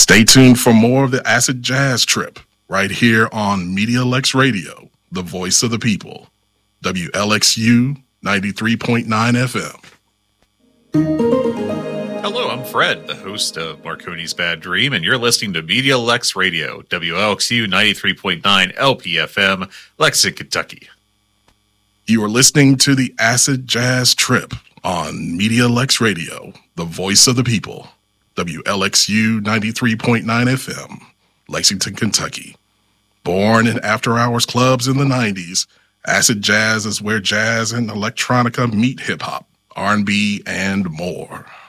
Stay tuned for more of the Acid Jazz Trip right here on Media Lex Radio, the voice of the people. WLXU 93.9 FM. Hello, I'm Fred, the host of Marconi's Bad Dream, and you're listening to Media Lex Radio, WLXU 93.9 LPFM, Lexington, Kentucky. You are listening to the Acid Jazz Trip on Media Lex Radio, the voice of the people. WLXU 93.9 FM, Lexington, Kentucky. Born in after-hours clubs in the 90s, acid jazz is where jazz and electronica meet hip-hop, R&B, and more.